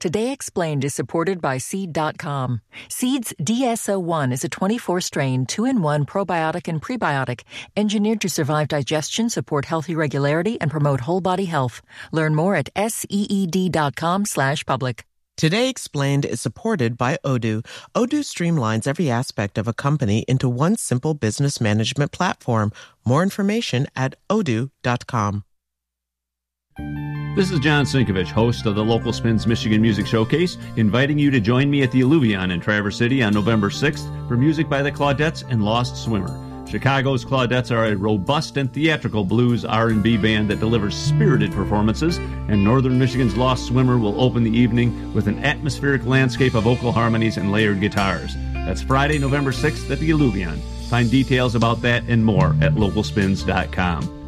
Today Explained is supported by Seed.com. Seed's DSO1 is a 24-strain, 2-in-1 probiotic and prebiotic engineered to survive digestion, support healthy regularity, and promote whole-body health. Learn more at SEED.com/public. Today Explained is supported by Odoo. Odoo streamlines every aspect of a company into one simple business management platform. More information at odoo.com. This is John Sinkovich, host of the Local Spins Michigan Music Showcase, inviting you to join me at the Alluvion in Traverse City on November 6th for music by the Claudettes and Lost Swimmer. Chicago's Claudettes are a robust and theatrical blues R&B band that delivers spirited performances, and Northern Michigan's Lost Swimmer will open the evening with an atmospheric landscape of vocal harmonies and layered guitars. That's Friday, November 6th at the Alluvion. Find details about that and more at localspins.com.